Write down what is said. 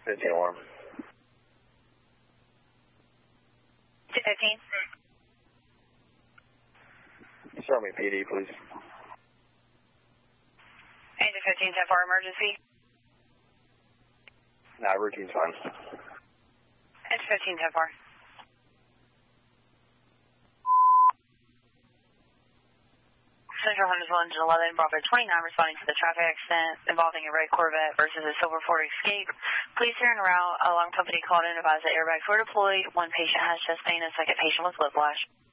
15 alarm. 215. Start me PD, please. Engine 15, 10 for emergency. Nah, routine's fine. Engine 15, 10 for. Central Hunters 111, Bravo 29, responding to the traffic accident involving a red Corvette versus a silver Ford Escape. Please turn around. Alarm company called in, advised that airbags were deployed. One patient has chest pain, and second patient was whiplash.